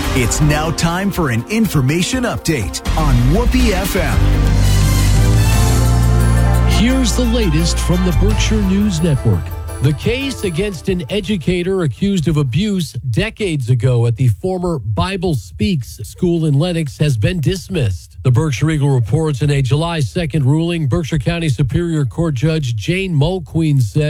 It's now time for an information update on Whoopee FM. Here's the latest from the Berkshire News Network. The case against an educator accused of abuse decades ago at the former Bible Speaks school in Lenox has been dismissed. The Berkshire Eagle reports in a July 2nd ruling, Berkshire County Superior Court Judge Jane Mulqueen said